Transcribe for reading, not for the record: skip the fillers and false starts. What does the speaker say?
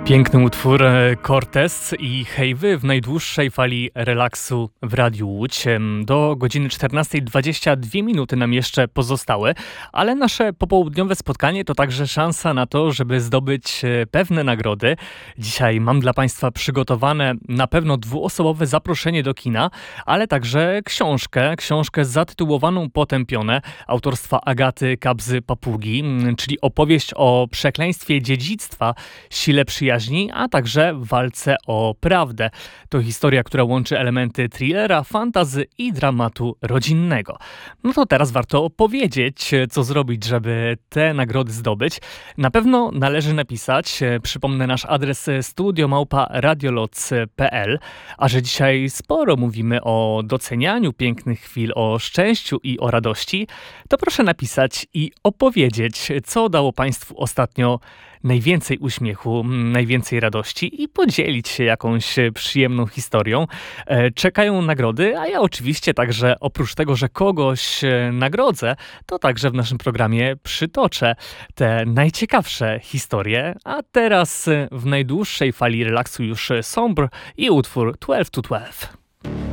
Piękny utwór Cortez i Hej Wy w najdłuższej fali relaksu w Radiu Łódź. Do godziny 14:22 nam jeszcze pozostały, ale nasze popołudniowe spotkanie to także szansa na to, żeby zdobyć pewne nagrody. Dzisiaj mam dla Państwa przygotowane na pewno dwuosobowe zaproszenie do kina, ale także książkę zatytułowaną Potępione autorstwa Agaty Kabzy-Papugi, czyli opowieść o przekleństwie dziedzictwa, sile przyjaźni, a także walce o prawdę. To historia, która łączy elementy thrillera, fantasy i dramatu rodzinnego. No to teraz warto powiedzieć, co zrobić, żeby te nagrody zdobyć. Na pewno należy napisać, przypomnę nasz adres studio@radioloc.pl, a że dzisiaj sporo mówimy o docenianiu pięknych chwil, o szczęściu i o radości, to proszę napisać i opowiedzieć, co dało Państwu ostatnio najwięcej uśmiechu, najwięcej radości i podzielić się jakąś przyjemną historią. Czekają nagrody, a ja oczywiście także oprócz tego, że kogoś nagrodzę, to także w naszym programie przytoczę te najciekawsze historie, a teraz w najdłuższej fali relaksu już Sombre i utwór 12 to 12.